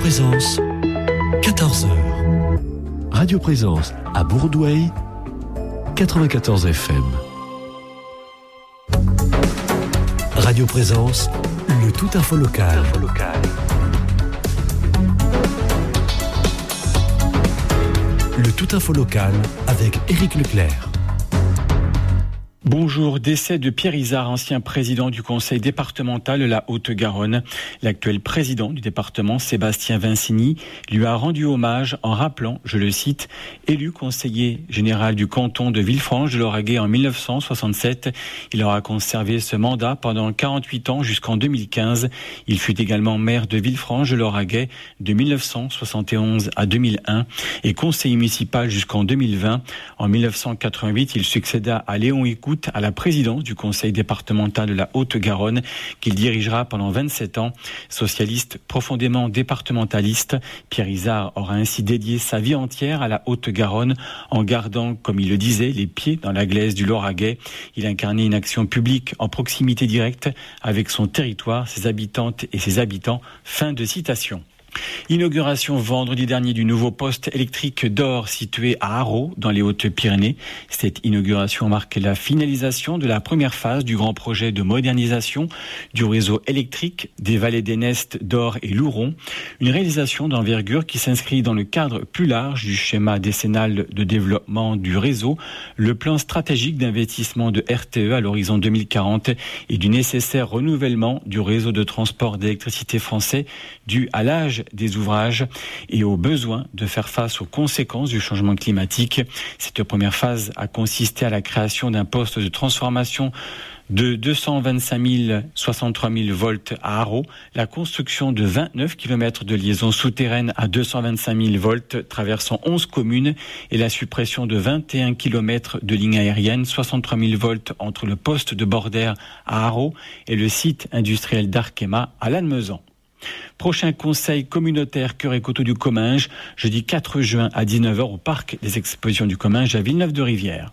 Présence, 14h. Radio Présence à Bourdoueil, 94 FM. Radio Présence, le tout info local. Le tout info local avec Éric Leclerc. Bonjour, décès de Pierre Izard, ancien président du conseil départemental de la Haute-Garonne. L'actuel président du département, Sébastien Vincini, lui a rendu hommage en rappelant, je le cite, élu conseiller général du canton de Villefranche de Lauragais en 1967. Il aura conservé ce mandat pendant 48 ans jusqu'en 2015. Il fut également maire de Villefranche de Lauragais de 1971 à 2001 et conseiller municipal jusqu'en 2020. En 1988, il succéda à Léon Écoute à la présidence du conseil départemental de la Haute-Garonne qu'il dirigera pendant 27 ans. Socialiste profondément départementaliste, Pierre Izard aura ainsi dédié sa vie entière à la Haute-Garonne en gardant, comme il le disait, les pieds dans la glaise du Lauragais. Il incarnait une action publique en proximité directe avec son territoire, ses habitantes et ses habitants. Fin de citation. Inauguration vendredi dernier du nouveau poste électrique d'Or situé à Arreau dans les Hautes-Pyrénées. Cette inauguration marque la finalisation de la première phase du grand projet de modernisation du réseau électrique des vallées d'Enest, d'Or et Louron. Une réalisation d'envergure qui s'inscrit dans le cadre plus large du schéma décennal de développement du réseau, le plan stratégique d'investissement de RTE à l'horizon 2040 et du nécessaire renouvellement du réseau de transport d'électricité français dû à l'âge des ouvrages et au besoin de faire face aux conséquences du changement climatique. Cette première phase a consisté à la création d'un poste de transformation de 225 63 000 volts à Arreau, la construction de 29 km de liaisons souterraines à 225 000 volts traversant 11 communes et la suppression de 21 km de lignes aériennes 63 000 volts entre le poste de Bordère à Arreau et le site industriel d'Arkema à Lannemezan. Prochain conseil communautaire Cœur et Coteaux du Comminges, jeudi 4 juin à 19h au parc des expositions du Comminges à Villeneuve-de-Rivière.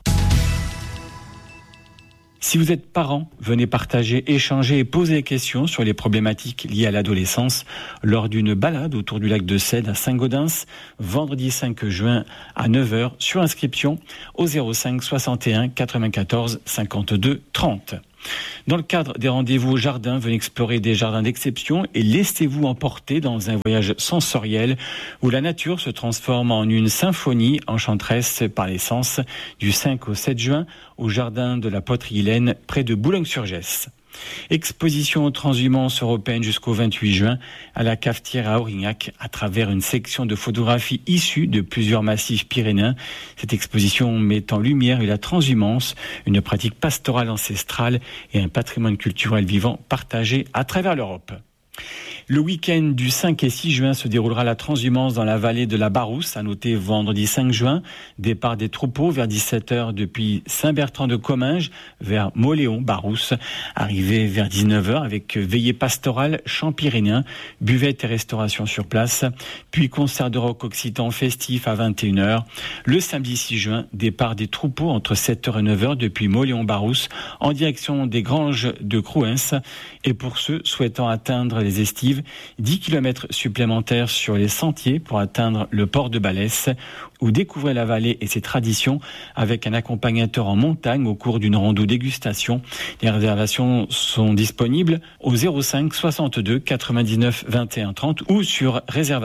Si vous êtes parent, venez partager, échanger et poser des questions sur les problématiques liées à l'adolescence lors d'une balade autour du lac de Cède à Saint-Gaudens, vendredi 5 juin à 9h, sur inscription au 05 61 94 52 30. Dans le cadre des rendez-vous au jardin, venez explorer des jardins d'exception et laissez-vous emporter dans un voyage sensoriel où la nature se transforme en une symphonie enchanteresse par les sens du 5 au 7 juin au jardin de la Poterie-Hélène près de Boulogne-sur-Gesse. Exposition aux transhumances européennes jusqu'au 28 juin à la cafetière à Aurignac à travers une section de photographie issue de plusieurs massifs pyrénéens. Cette exposition met en lumière la transhumance, une pratique pastorale ancestrale et un patrimoine culturel vivant partagé à travers l'Europe. Le week-end du 5 et 6 juin se déroulera la transhumance dans la vallée de la Barousse, à noter vendredi 5 juin. Départ des troupeaux vers 17h depuis Saint-Bertrand-de-Comminges vers Moléon-Barousse. Arrivée vers 19h avec veillée pastorale, chant pyrénéen, buvette et restauration sur place. Puis concert de rock occitan festif à 21h. Le samedi 6 juin, départ des troupeaux entre 7h et 9h depuis Moléon-Barousse en direction des granges de Crouens. Et pour ceux souhaitant atteindre les estives, 10 km supplémentaires sur les sentiers pour atteindre le port de Balès, ou découvrir la vallée et ses traditions avec un accompagnateur en montagne au cours d'une rando dégustation. Les réservations sont disponibles au 05 62 99 21 30 ou sur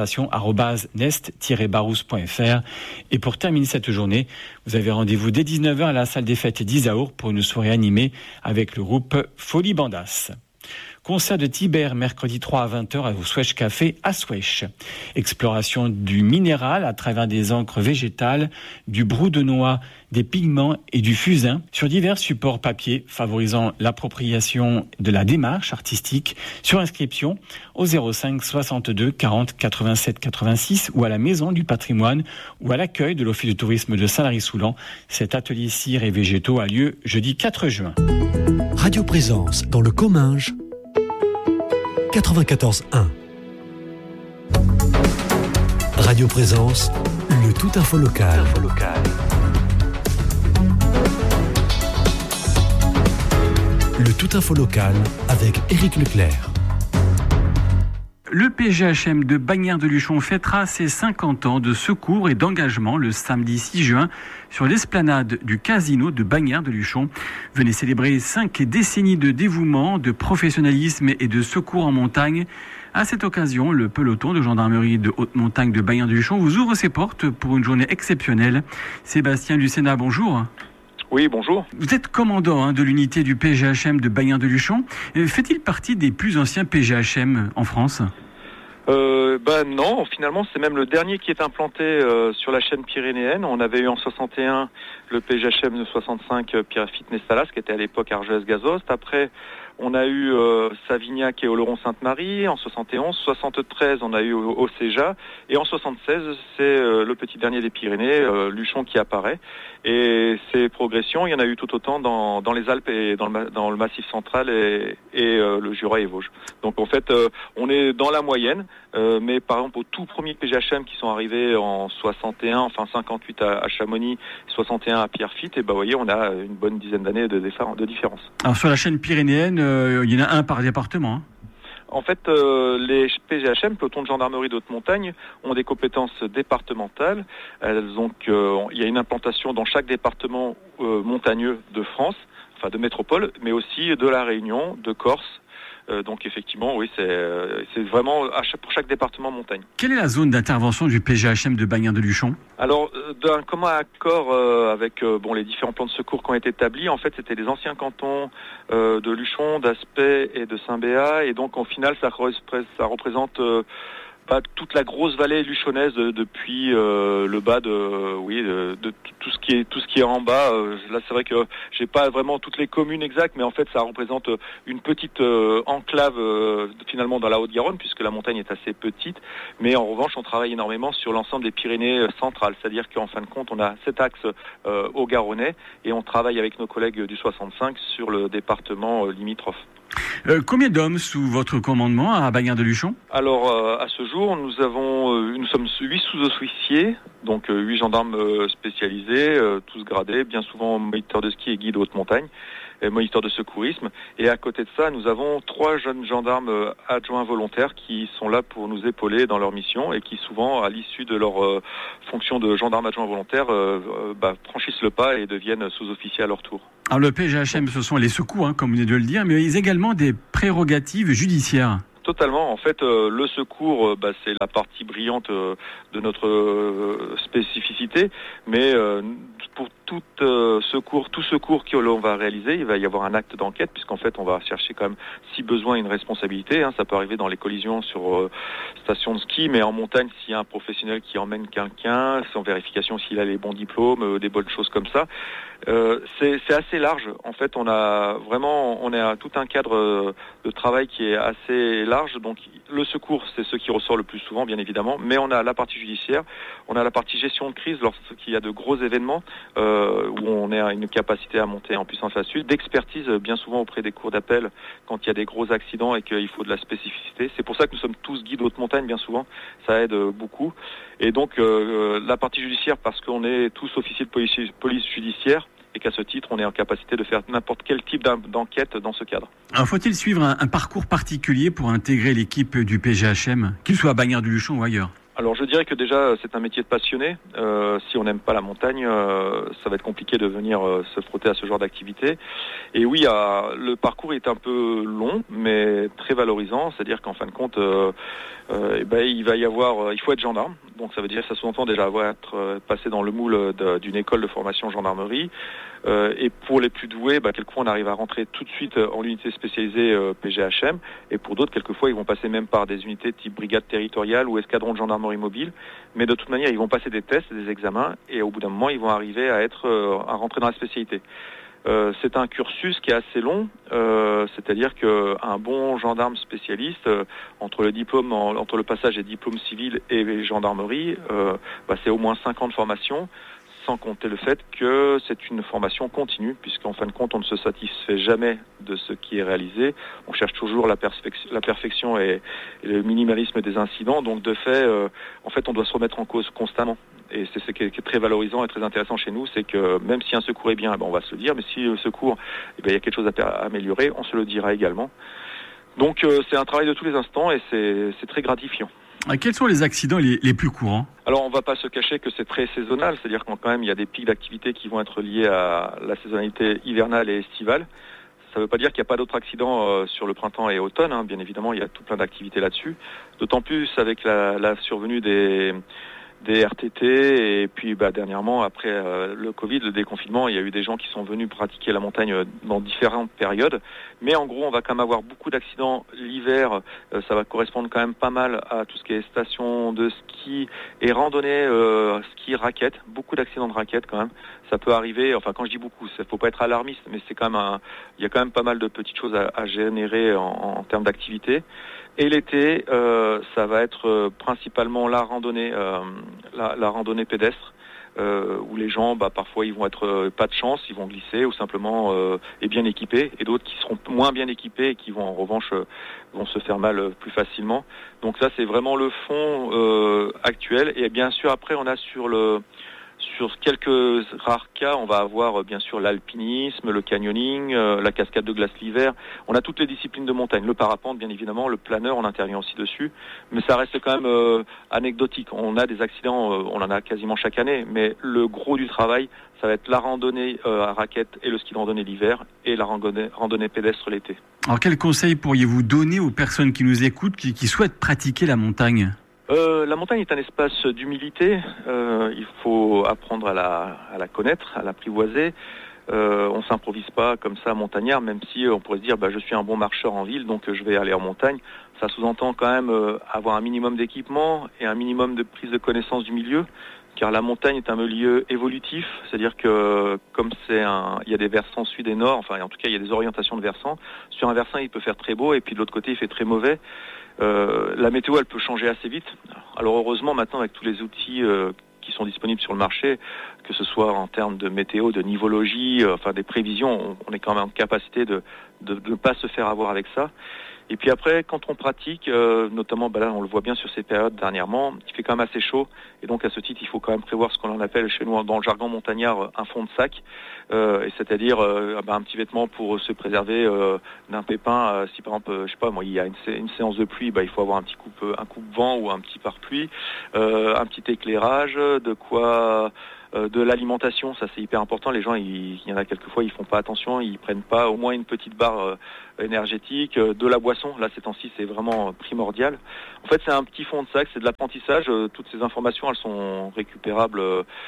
réservation@nest-barousse.fr. Et pour terminer cette journée, vous avez rendez-vous dès 19h à la salle des fêtes d'Isaour pour une soirée animée avec le groupe Folie Bandas. Concert de Tibère, mercredi 3 à 20h au Swèche Café à Swèche. Exploration du minéral à travers des encres végétales, du brou de noix, des pigments et du fusain sur divers supports papier, favorisant l'appropriation de la démarche artistique. Sur inscription au 05 62 40 87 86 ou à la Maison du Patrimoine ou à l'accueil de l'Office de tourisme de Saint-Lary-Soulan. Cet atelier cire et végétaux a lieu jeudi 4 juin. Radio Présence dans le Comminges, 94.1. Radio Présence, le tout info local. Le tout info local avec Éric Leclerc. Le PGHM de Bagnères-de-Luchon fêtera ses 50 ans de secours et d'engagement le samedi 6 juin sur l'esplanade du casino de Bagnères-de-Luchon. Venez célébrer 5 décennies de dévouement, de professionnalisme et de secours en montagne. À cette occasion, le peloton de gendarmerie de haute montagne de Bagnères-de-Luchon vous ouvre ses portes pour une journée exceptionnelle. Sébastien Lucena, bonjour. Oui, bonjour. Vous êtes commandant de l'unité du PGHM de Bagnères-de-Luchon. Fait-il partie des plus anciens PGHM en France ? Non, finalement c'est même le dernier qui est implanté sur la chaîne pyrénéenne. On avait eu en 61 le PGHM de 65 Pierrefitte Nestalas qui était à l'époque Argelès-Gazost. Après on a eu Savignac et Oloron-Sainte-Marie en 71, 73 on a eu Océja et en 76 c'est le petit dernier des Pyrénées, Luchon qui apparaît. Et ces progressions, il y en a eu tout autant dans les Alpes et dans le Massif central et le Jura et Vosges. Donc en fait on est dans la moyenne, mais par exemple aux tout premiers PGHM qui sont arrivés en 61, enfin 58 à Chamonix, 61 à Pierrefitte, et vous voyez on a une bonne dizaine d'années de différence. Alors sur la chaîne pyrénéenne, il y en a un par département, hein. En fait, les PGHM, pelotons de gendarmerie de haute montagne, ont des compétences départementales. Il y a une implantation dans chaque département montagneux de France, enfin de métropole, mais aussi de la Réunion, de Corse. Donc effectivement, oui, c'est vraiment pour chaque département montagne. Quelle est la zone d'intervention du PGHM de Bagnères-de-Luchon ? Alors, d'un commun accord avec les différents plans de secours qui ont été établis, en fait, c'était les anciens cantons de Luchon, d'Aspet et de Saint-Béat, et donc en final, ça représente toute la grosse vallée luchonnaise depuis le bas de tout ce qui est en bas. Là c'est vrai que j'ai pas vraiment toutes les communes exactes, mais en fait ça représente une petite enclave finalement dans la Haute-Garonne, puisque la montagne est assez petite. Mais en revanche on travaille énormément sur l'ensemble des Pyrénées centrales, c'est-à-dire qu'en fin de compte on a cet axe au Garonnais et on travaille avec nos collègues du 65 sur le département limitrophe. Combien d'hommes sous votre commandement à Bagnères-de-Luchon ? Alors, à ce jour, nous sommes 8 sous-officiers, donc 8 gendarmes spécialisés, tous gradés, bien souvent moniteurs de ski et guides haute montagne, et moniteurs de secourisme. Et à côté de ça, nous avons 3 jeunes gendarmes adjoints volontaires qui sont là pour nous épauler dans leur mission et qui souvent, à l'issue de leur fonction de gendarme adjoint volontaire, franchissent le pas et deviennent sous-officiers à leur tour. Alors le PGHM, ce sont les secours, comme vous venez de le dire, mais ils ont également des prérogatives judiciaires. Totalement. En fait, le secours, c'est la partie brillante de notre spécificité. Mais pour tout secours que l'on va réaliser, il va y avoir un acte d'enquête, puisqu'en fait, on va chercher quand même, si besoin, une responsabilité. Ça peut arriver dans les collisions sur station de ski, mais en montagne, s'il y a un professionnel qui emmène quelqu'un, sans vérification s'il a les bons diplômes, des bonnes choses comme ça. C'est assez large. En fait, on a tout un cadre de travail qui est assez large. Donc le secours, c'est ce qui ressort le plus souvent, bien évidemment, mais on a la partie judiciaire, on a la partie gestion de crise lorsqu'il y a de gros événements où on a une capacité à monter en puissance là-dessus, d'expertise bien souvent auprès des cours d'appel quand il y a des gros accidents et qu'il faut de la spécificité. C'est pour ça que nous sommes tous guides haute montagne, bien souvent, ça aide beaucoup. Et donc la partie judiciaire, parce qu'on est tous officiers de police judiciaire, et qu'à ce titre, on est en capacité de faire n'importe quel type d'enquête dans ce cadre. Alors, faut-il suivre un parcours particulier pour intégrer l'équipe du PGHM, qu'il soit à Bagnères-de-Luchon ou ailleurs ? Alors je dirais que déjà c'est un métier de passionné. Si on n'aime pas la montagne, ça va être compliqué de venir se frotter à ce genre d'activité. Et oui, le parcours est un peu long, mais très valorisant. C'est-à-dire qu'en fin de compte, il faut être gendarme. Donc ça veut dire que ça sous-entend déjà être passé dans le moule d'une école de formation gendarmerie. Et pour les plus doués, quelquefois on arrive à rentrer tout de suite en unité spécialisée PGHM. Et pour d'autres, quelquefois, ils vont passer même par des unités type brigade territoriale ou escadron de gendarmerie mobile. Mais de toute manière, ils vont passer des tests, des examens, et au bout d'un moment, ils vont arriver à rentrer dans la spécialité. C'est un cursus qui est assez long, c'est-à-dire qu'un bon gendarme spécialiste, entre le passage des diplômes civils et gendarmerie, c'est au moins 5 ans de formation, sans compter le fait que c'est une formation continue, puisqu'en fin de compte, on ne se satisfait jamais de ce qui est réalisé. On cherche toujours la perfection et le minimalisme des incidents. Donc, de fait, on doit se remettre en cause constamment. Et c'est ce qui est très valorisant et très intéressant chez nous, c'est que même si un secours est bien, on va se le dire, mais si le secours, il y a quelque chose à améliorer, on se le dira également. Donc c'est un travail de tous les instants et c'est très gratifiant. Quels sont les accidents les plus courants ? Alors on ne va pas se cacher que c'est très saisonnal, c'est-à-dire quand même il y a des pics d'activité qui vont être liés à la saisonnalité hivernale et estivale. Ça ne veut pas dire qu'il n'y a pas d'autres accidents sur le printemps et automne, hein. Bien évidemment il y a tout plein d'activités là-dessus. D'autant plus avec la survenue des RTT et puis dernièrement après le Covid, le déconfinement, il y a eu des gens qui sont venus pratiquer la montagne dans différentes périodes. Mais en gros, on va quand même avoir beaucoup d'accidents l'hiver. Ça va correspondre quand même pas mal à tout ce qui est station de ski et randonnée, ski, raquette. Beaucoup d'accidents de raquettes quand même. Ça peut arriver. Enfin, quand je dis beaucoup, il faut pas être alarmiste, mais c'est quand même il y a quand même pas mal de petites choses à générer en termes d'activité. Et l'été, ça va être principalement la randonnée pédestre, où les gens, parfois, ils vont être pas de chance, ils vont glisser ou simplement bien équipés, et d'autres qui seront moins bien équipés et qui vont en revanche vont se faire mal plus facilement. Donc ça, c'est vraiment le fond actuel. Et bien sûr, après, on a sur quelques rares cas, on va avoir bien sûr l'alpinisme, le canyoning, la cascade de glace l'hiver. On a toutes les disciplines de montagne. Le parapente, bien évidemment, le planeur, on intervient aussi dessus. Mais ça reste quand même anecdotique. On a des accidents, on en a quasiment chaque année. Mais le gros du travail, ça va être la randonnée à raquette et le ski de randonnée l'hiver et la randonnée pédestre l'été. Alors quels conseils pourriez-vous donner aux personnes qui nous écoutent, qui souhaitent pratiquer la montagne ? La montagne est un espace d'humilité. Il faut apprendre à la connaître, à l'apprivoiser. On s'improvise pas comme ça montagnard, même si on pourrait se dire je suis un bon marcheur en ville, donc je vais aller en montagne. Ça sous-entend quand même avoir un minimum d'équipement et un minimum de prise de connaissance du milieu, car la montagne est un milieu évolutif, c'est-à-dire que comme il y a des versants sud et nord, enfin en tout cas il y a des orientations de versants. Sur un versant il peut faire très beau et puis de l'autre côté il fait très mauvais. La météo, elle peut changer assez vite. Alors heureusement, maintenant, avec tous les outils qui sont disponibles sur le marché, que ce soit en termes de météo, de nivologie, des prévisions, on est quand même en capacité de ne pas se faire avoir avec ça. Et puis après, quand on pratique, notamment, là, on le voit bien sur ces périodes dernièrement, il fait quand même assez chaud. Et donc, à ce titre, il faut quand même prévoir ce qu'on appelle chez nous, dans le jargon montagnard, un fond de sac. Et c'est-à-dire, un petit vêtement pour se préserver d'un pépin. Si par exemple, je sais pas, moi, il y a une séance de pluie, il faut avoir un petit coupe-vent ou un petit pare-pluie, un petit éclairage, de quoi... de l'alimentation, ça c'est hyper important. Les gens, il y en a quelquefois, ils font pas attention, ils prennent pas au moins une petite barre énergétique, de la boisson. Là, ces temps-ci, c'est vraiment primordial. En fait, c'est un petit fond de sac, c'est de l'apprentissage. Toutes ces informations, elles sont récupérables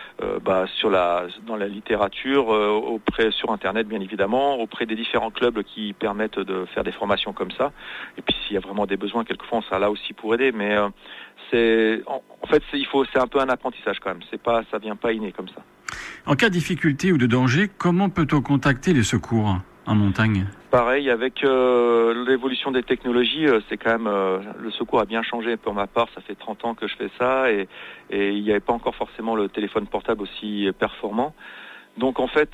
dans la littérature, sur Internet, bien évidemment, auprès des différents clubs qui permettent de faire des formations comme ça. Et puis, s'il y a vraiment des besoins, quelquefois, on sera là aussi pour aider. Mais c'est un peu un apprentissage quand même. Ça vient pas inné comme ça. En cas de difficulté ou de danger, comment peut-on contacter les secours en montagne ? Pareil, avec l'évolution des technologies, c'est quand même le secours a bien changé. Pour ma part, ça fait 30 ans que je fais ça et il n'y avait pas encore forcément le téléphone portable aussi performant. Donc en fait,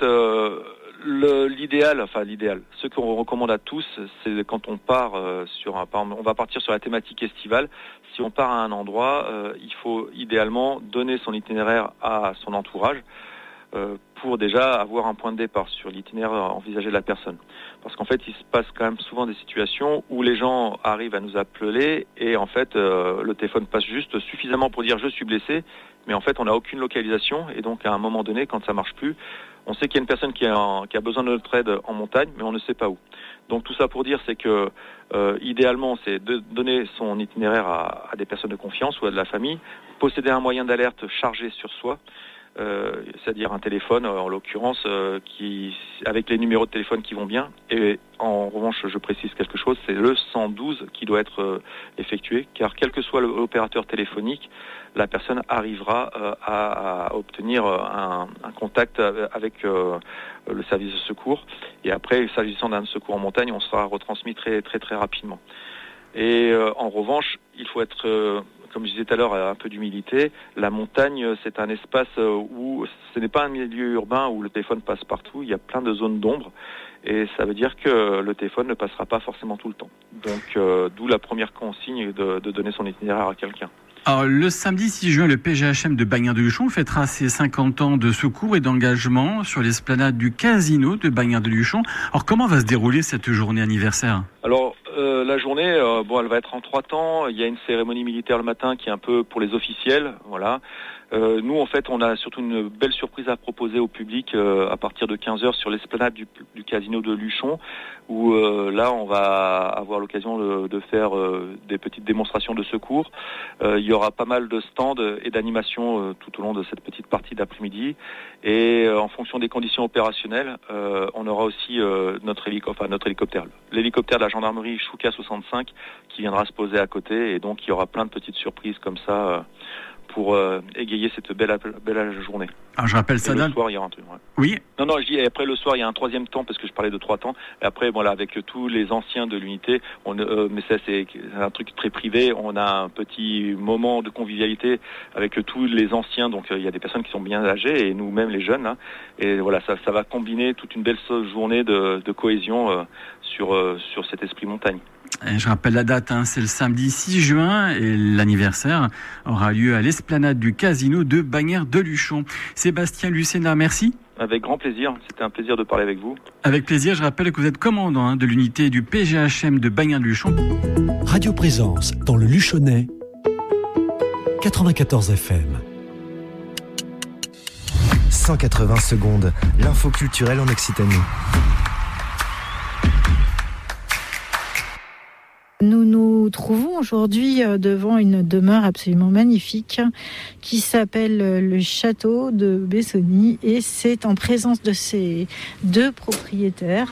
l'idéal, ce qu'on recommande à tous, c'est quand on part on va partir sur la thématique estivale. Si on part à un endroit, il faut idéalement donner son itinéraire à son entourage pour déjà avoir un point de départ sur l'itinéraire envisagé de la personne. Parce qu'en fait, il se passe quand même souvent des situations où les gens arrivent à nous appeler et en fait, le téléphone passe juste suffisamment pour dire « je suis blessé », mais en fait, on n'a aucune localisation et donc à un moment donné, quand ça marche plus, on sait qu'il y a une personne qui a besoin de notre aide en montagne, mais on ne sait pas où. Donc tout ça pour dire, c'est que idéalement, c'est de donner son itinéraire à des personnes de confiance ou à de la famille, posséder un moyen d'alerte chargé sur soi, c'est-à-dire un téléphone en l'occurrence avec les numéros de téléphone qui vont bien. Et en revanche, je précise quelque chose, c'est le 112 qui doit être effectué, car quel que soit l'opérateur téléphonique, la personne arrivera à obtenir un contact avec le service de secours. Et après, s'agissant d'un secours en montagne, on sera retransmis très très très rapidement. Et en revanche, il faut être comme je disais tout à l'heure, un peu d'humilité. La montagne, c'est un espace où ce n'est pas un milieu urbain où le téléphone passe partout. Il y a plein de zones d'ombre et ça veut dire que le téléphone ne passera pas forcément tout le temps. Donc, d'où la première consigne de donner son itinéraire à quelqu'un. Alors, le samedi 6 juin, le PGHM de Bagnères-de-Luchon fêtera ses 50 ans de secours et d'engagement sur l'esplanade du casino de Bagnères-de-Luchon. Alors, comment va se dérouler cette journée anniversaire ? Alors, La journée, elle va être en 3 temps. Il y a une cérémonie militaire le matin qui est un peu pour les officiels, voilà. Nous, en fait, on a surtout une belle surprise à proposer au public à partir de 15h sur l'esplanade du casino de Luchon, où là, on va avoir l'occasion de faire des petites démonstrations de secours. Il y aura pas mal de stands et d'animations tout au long de cette petite partie d'après-midi. Et en fonction des conditions opérationnelles, on aura aussi notre hélicoptère. L'hélicoptère de la gendarmerie Chouka 65 qui viendra se poser à côté. Et donc, il y aura plein de petites surprises comme ça pour égayer cette belle journée. Alors, je rappelle ça. Le soir, il y aura un truc. Ouais. Oui. Non, je dis après le soir, il y a un 3e temps parce que je parlais de 3 temps. Et après, voilà, avec tous les anciens de l'unité, mais ça c'est un truc très privé. On a un petit moment de convivialité avec tous les anciens. Donc il y a des personnes qui sont bien âgées et nous-mêmes les jeunes. Hein. Et voilà, ça va combiner toute une belle journée de cohésion sur cet esprit montagne. Et je rappelle la date, c'est le samedi 6 juin et l'anniversaire aura lieu à l'esplanade du casino de Bagnères de Luchon. Sébastien Lucena, merci. Avec grand plaisir, c'était un plaisir de parler avec vous. Avec plaisir, je rappelle que vous êtes commandant de l'unité du PGHM de Bagnères de Luchon. Radio Présence dans le Luchonnais, 94 FM. 180 secondes, l'info culturelle en Occitanie. Nous nous trouvons aujourd'hui devant une demeure absolument magnifique qui s'appelle le château de Bessonny et c'est en présence de ces 2 propriétaires.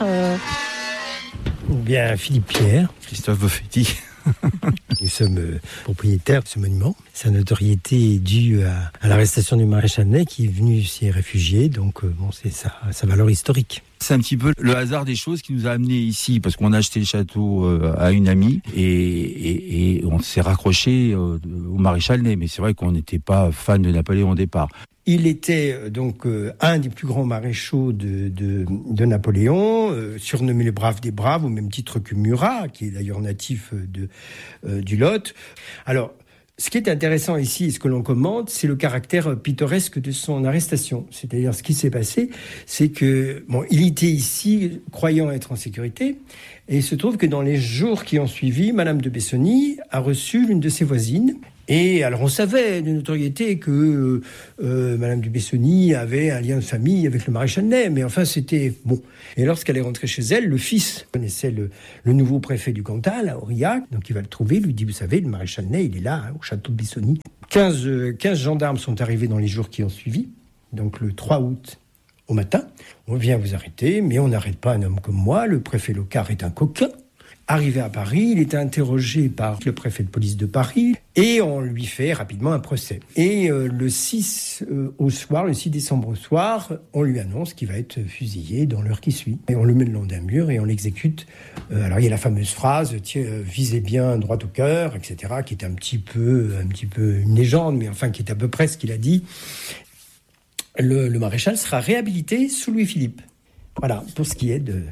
Ou bien Philippe Pierre, Christophe Boffetti. Nous sommes propriétaires de ce monument. Sa notoriété est due à l'arrestation du maréchal Ney qui est venu s'y réfugier. Donc c'est sa valeur historique. C'est un petit peu le hasard des choses qui nous a amenés ici, parce qu'on a acheté le château à une amie et on s'est raccroché au maréchal Ney. Mais c'est vrai qu'on n'était pas fan de Napoléon au départ. Il était donc un des plus grands maréchaux de Napoléon, surnommé le brave des braves, au même titre que Murat, qui est d'ailleurs natif du Lot. Alors, ce qui est intéressant ici, et ce que l'on commente, c'est le caractère pittoresque de son arrestation. C'est-à-dire, ce qui s'est passé, c'est que, il était ici, croyant être en sécurité, et il se trouve que dans les jours qui ont suivi, Madame de Bessonny a reçu l'une de ses voisines. Et alors, on savait de notoriété que Madame de Bessonny avait un lien de famille avec le maréchal Ney, mais enfin, c'était bon. Et lorsqu'elle est rentrée chez elle, le fils connaissait le nouveau préfet du Cantal, à Aurillac, donc il va le trouver, lui dit, vous savez, le maréchal Ney, il est là, au château de Bessonny. 15 gendarmes sont arrivés dans les jours qui ont suivi, donc le 3 août au matin. On vient vous arrêter, mais on n'arrête pas un homme comme moi, le préfet Locard est un coquin. Arrivé à Paris, il est interrogé par le préfet de police de Paris et on lui fait rapidement un procès. Et le 6 décembre au soir, on lui annonce qu'il va être fusillé dans l'heure qui suit. Et on le met le long d'un mur et on l'exécute. Alors il y a la fameuse phrase « visez bien droit au cœur », etc., qui est un petit peu une légende, mais enfin qui est à peu près ce qu'il a dit. Le maréchal sera réhabilité sous Louis-Philippe. Voilà, pour ce qui est de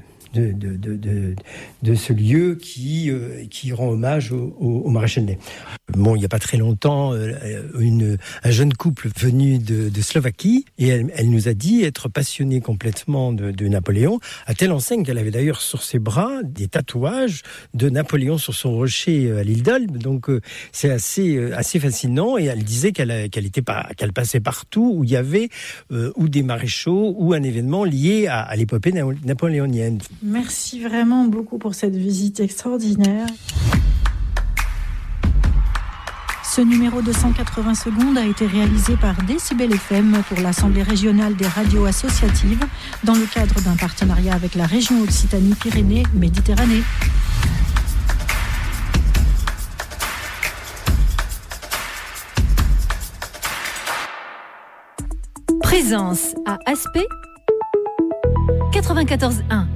ce lieu qui rend hommage au maréchal Ney. Bon, il n'y a pas très longtemps, un jeune couple venu de Slovaquie, et elle nous a dit être passionnée complètement de Napoléon, à telle enseigne qu'elle avait d'ailleurs sur ses bras des tatouages de Napoléon sur son rocher à l'île d'Elbe. Donc c'est assez fascinant, et elle disait qu'elle passait partout où il y avait ou des maréchaux ou un événement lié à l'épopée napoléonienne. Merci vraiment beaucoup pour cette visite extraordinaire. Ce numéro de 180 secondes a été réalisé par Décibel FM pour l'Assemblée régionale des radios associatives dans le cadre d'un partenariat avec la région Occitanie-Pyrénées-Méditerranée. Présence à Aspect 94.1.